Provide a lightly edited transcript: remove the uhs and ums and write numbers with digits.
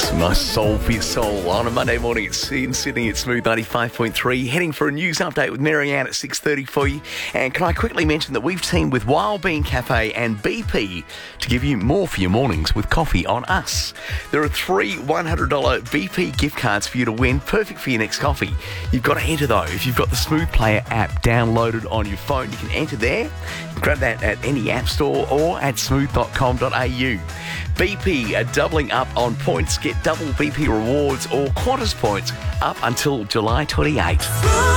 My soul for your soul on a Monday morning. It's in Sydney. It's Smooth 95.3. Heading for a news update with Marianne at 6:30 for you. And can I quickly mention that we've teamed with Wild Bean Cafe and BP to give you more for your mornings with coffee on us. There are 3 $100 BP gift cards for you to win, perfect for your next coffee. You've got to enter though. If you've got the Smooth Player app downloaded on your phone, you can enter there. Grab that at any app store or at smooth.com.au. BP are doubling up on points. Get double BP rewards or Qantas points up until July 28.